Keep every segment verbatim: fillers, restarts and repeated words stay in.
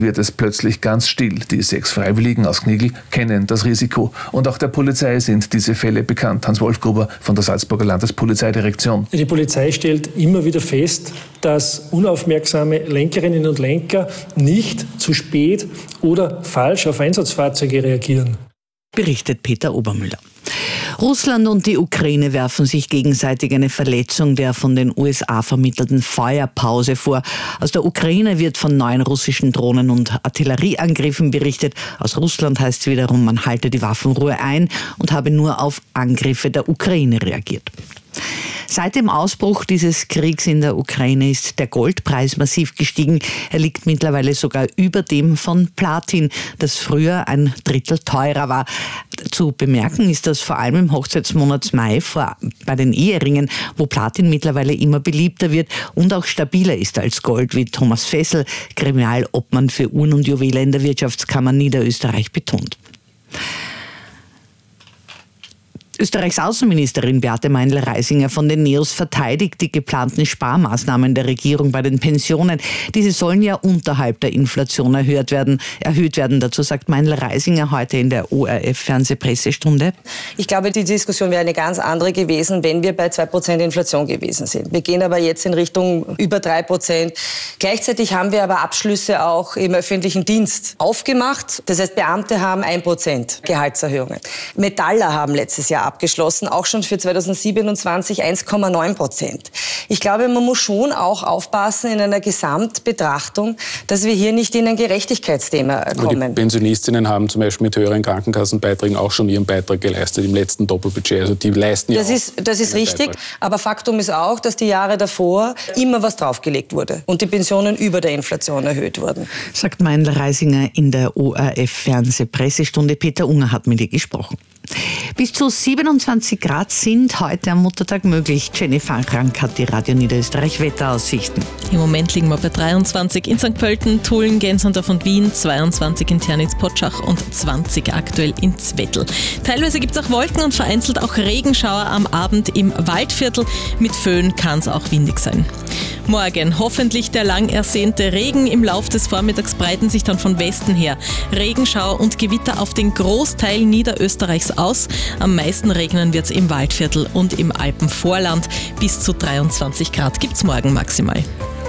wird es plötzlich ganz still. Die sechs Freiwilligen aus Knigl kennen das Risiko. Und auch der Polizei sind diese Fälle bekannt. Hans-Wolf Gruber von der Salzburger Landespolizeidirektion. Die Polizei stellt immer wieder fest, dass unaufmerksame Lenkerinnen und Lenker nicht zu spät oder falsch auf Einsatzfahrzeuge reagieren. Berichtet Peter Obermüller. Russland und die Ukraine werfen sich gegenseitig eine Verletzung der von den U S A vermittelten Feuerpause vor. Aus der Ukraine wird von neuen russischen Drohnen- und Artillerieangriffen berichtet. Aus Russland heißt es wiederum, man halte die Waffenruhe ein und habe nur auf Angriffe der Ukraine reagiert. Seit dem Ausbruch dieses Kriegs in der Ukraine ist der Goldpreis massiv gestiegen. Er liegt mittlerweile sogar über dem von Platin, das früher ein Drittel teurer war. Zu bemerken ist das vor allem im Hochzeitsmonat Mai vor, bei den Eheringen, wo Platin mittlerweile immer beliebter wird und auch stabiler ist als Gold, wie Thomas Fessel, Gremialobmann für Uhren und Juwelen in der Wirtschaftskammer Niederösterreich, betont. Österreichs Außenministerin Beate Meindl-Reisinger von den Neos verteidigt die geplanten Sparmaßnahmen der Regierung bei den Pensionen. Diese sollen ja unterhalb der Inflation erhöht werden. Erhöht werden. Dazu sagt Meindl-Reisinger heute in der O R F-Fernsehpressestunde. Ich glaube, die Diskussion wäre eine ganz andere gewesen, wenn wir bei zwei Prozent Inflation gewesen sind. Wir gehen aber jetzt in Richtung über drei Prozent. Gleichzeitig haben wir aber Abschlüsse auch im öffentlichen Dienst aufgemacht. Das heißt, Beamte haben ein Prozent Gehaltserhöhungen. Metaller haben letztes Jahr abgeschlossen, auch schon für zweitausendsiebenundzwanzig eins Komma neun Prozent. Ich glaube, man muss schon auch aufpassen in einer Gesamtbetrachtung, dass wir hier nicht in ein Gerechtigkeitsthema kommen. Die Pensionistinnen haben zum Beispiel mit höheren Krankenkassenbeiträgen auch schon ihren Beitrag geleistet im letzten Doppelbudget. Also die leisten ja Das ist, das ist richtig, Beitrag. Aber Faktum ist auch, dass die Jahre davor immer was draufgelegt wurde und die Pensionen über der Inflation erhöht wurden. Sagt Meindl-Reisinger in der O R F-Fernsehpressestunde. Peter Unger hat mit ihr gesprochen. Bis zu siebenundzwanzig Grad sind heute am Muttertag möglich. Jenny Frank hat die Radio Niederösterreich Wetteraussichten. Im Moment liegen wir bei dreiundzwanzig in Sankt Pölten, Tulln, Gensendorf und Wien, zweiundzwanzig in Ternitz-Potschach und zwanzig aktuell in Zwettl. Teilweise gibt es auch Wolken und vereinzelt auch Regenschauer am Abend im Waldviertel. Mit Föhn kann es auch windig sein. Morgen hoffentlich der lang ersehnte Regen. Im Lauf des Vormittags breiten sich dann von Westen her Regenschauer und Gewitter auf den Großteil Niederösterreichs aus. Am meisten regnen wird es im Waldviertel und im Alpenvorland. Bis zu dreiundzwanzig Grad gibt es morgen maximal.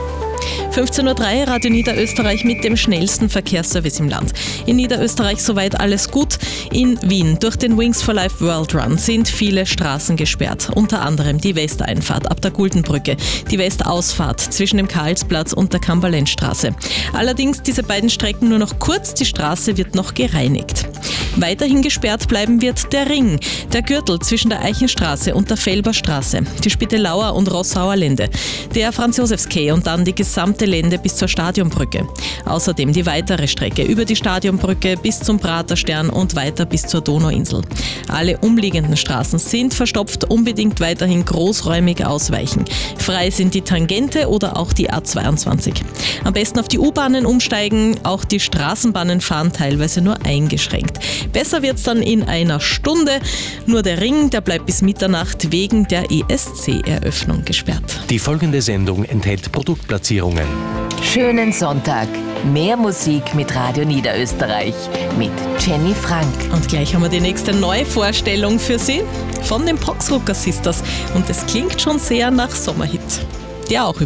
fünfzehn Uhr drei, Radio Niederösterreich mit dem schnellsten Verkehrsservice im Land. In Niederösterreich soweit alles gut. In Wien durch den Wings for Life World Run sind viele Straßen gesperrt. Unter anderem die Westeinfahrt ab der Guldenbrücke, die Westausfahrt zwischen dem Karlsplatz und der Kamberlenzstraße. Allerdings diese beiden Strecken nur noch kurz, die Straße wird noch gereinigt. Weiterhin gesperrt bleiben wird der Ring, der Gürtel zwischen der Eichenstraße und der Felberstraße, die Spittelauer und Rossauer Lände, der Franz-Josefs-Quai und dann die gesamte Lände bis zur Stadionbrücke. Außerdem die weitere Strecke über die Stadionbrücke bis zum Praterstern und weiter bis zur Donauinsel. Alle umliegenden Straßen sind verstopft, unbedingt weiterhin großräumig ausweichen. Frei sind die Tangente oder auch die A zweiundzwanzig. Am besten auf die U-Bahnen umsteigen, auch die Straßenbahnen fahren teilweise nur eingeschränkt. Besser wird's dann in einer Stunde. Nur der Ring, der bleibt bis Mitternacht wegen der E S C-Eröffnung gesperrt. Die folgende Sendung enthält Produktplatzierungen. Schönen Sonntag. Mehr Musik mit Radio Niederösterreich. Mit Jenny Frank. Und gleich haben wir die nächste Neuvorstellung für Sie von den Poxrucker Sisters. Und es klingt schon sehr nach Sommerhit. Der auch